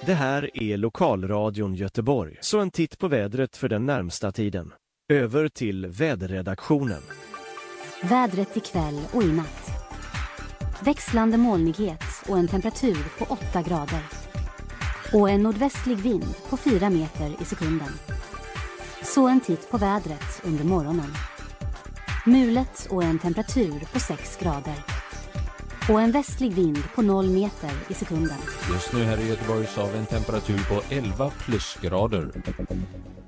Det här är Lokalradion Göteborg. Så en titt på vädret för den närmsta tiden. Över till väderredaktionen. Vädret ikväll och i natt. Växlande molnighet och en temperatur på 8 grader. Och en nordvästlig vind på 4 meter i sekunden. Så en titt på vädret under morgonen. Mulet och en temperatur på 6 grader. Och en västlig vind på 0 meter i sekunden. Just nu här i Göteborg så har vi en temperatur på 11 plusgrader.